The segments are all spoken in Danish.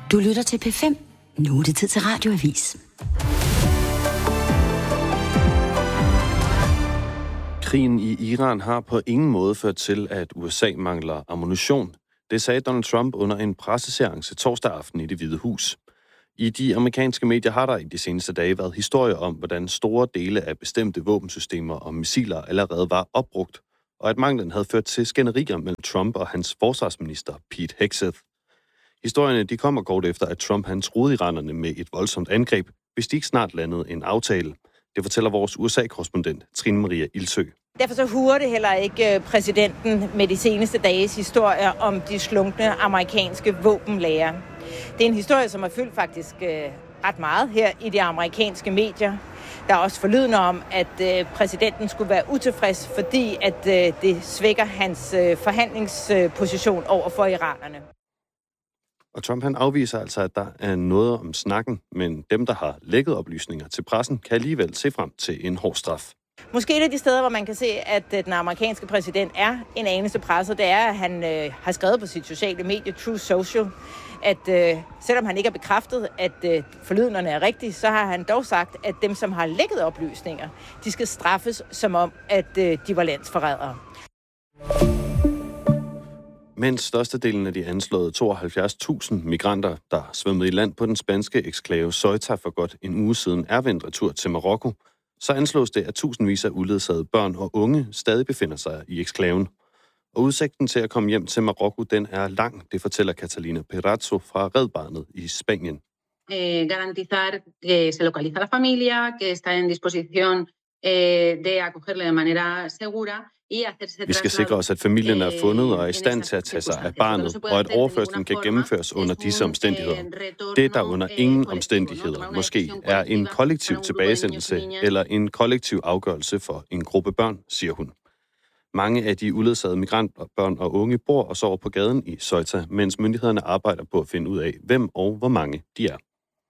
Du lytter til P5. Nu er det tid til Radioavis. Krigen i Iran har på ingen måde ført til, at USA mangler ammunition. Det sagde Donald Trump under en presseseance torsdag aften i Det Hvide Hus. I de amerikanske medier har der i de seneste dage været historier om, hvordan store dele af bestemte våbensystemer og missiler allerede var opbrugt, og at manglen havde ført til skænderier mellem Trump og hans forsvarsminister Pete Hegseth. Historierne de kommer kort efter, at Trump han truede iranerne med et voldsomt angreb, hvis de ikke snart landede en aftale. Det fortæller vores USA-korrespondent Trine Maria Ildsø. Derfor så huer det heller ikke præsidenten med de seneste dages historier om de slunkne amerikanske våbenlager. Det er en historie, som har fyldt faktisk ret meget her i de amerikanske medier. Der er også forlydende om, at præsidenten skulle være utilfreds, fordi at det svækker hans forhandlingsposition over for iranerne. Og Trump han afviser altså, at der er noget om snakken, men dem, der har lækket oplysninger til pressen, kan alligevel se frem til en hård straf. Måske et af de steder, hvor man kan se, at den amerikanske præsident er en anelse presset, det er, at han har skrevet på sit sociale medie, Truth Social, at selvom han ikke har bekræftet, at forlydenderne er rigtige, så har han dog sagt, at dem, som har lækket oplysninger, de skal straffes som om, at de var landsforrædere. Mens størstedelen af de anslåede 72.000 migranter, der svømmede i land på den spanske eksklave Ceuta for godt en uge siden, er vendt retur til Marokko, så anslås det, at tusindvis af uledsagede børn og unge stadig befinder sig i eksklaven. Og udsigten til at komme hjem til Marokko, den er lang, det fortæller Catalina Perazzo fra Red Barnet i Spanien. Garantizar que se localiza la familia, que está en disposición de acogerle de manera segura. Vi skal sikre os, at familien er fundet og er i stand til at tage sig af barnet, og at overførslen kan gennemføres under disse omstændigheder. Det, der under ingen omstændigheder måske er en kollektiv tilbagesendelse eller en kollektiv afgørelse for en gruppe børn, siger hun. Mange af de uledsagede migrantbørn og unge bor og sover på gaden i Ceuta, mens myndighederne arbejder på at finde ud af, hvem og hvor mange de er.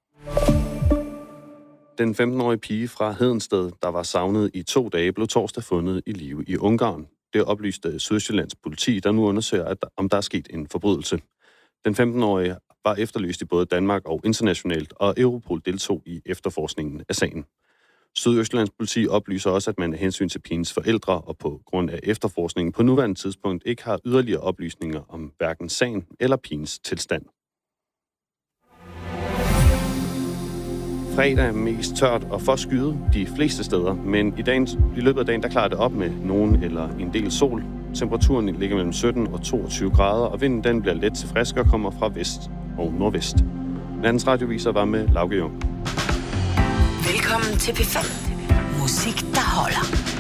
Den 15-årige pige fra Hedensted, der var savnet i 2 dage, blev torsdag fundet i live i Ungarn. Det oplyste Sydsjællands politi, der nu undersøger, om der er sket en forbrydelse. Den 15-årige var efterlyst i både Danmark og internationalt, og Europol deltog i efterforskningen af sagen. Sydøstjyllands politi oplyser også, at man af hensyn til pigens forældre og på grund af efterforskningen på nuværende tidspunkt ikke har yderligere oplysninger om hverken sagen eller pigens tilstand. Fredag er mest tørt og for skyde de fleste steder, men i løbet af dagen der klarer det op med nogen eller en del sol. Temperaturen ligger mellem 17 og 22 grader, og vinden den bliver let til frisk og kommer fra vest og nordvest. Landets radioviser var med Lauke Jung. Velkommen til P5. Musik, der holder.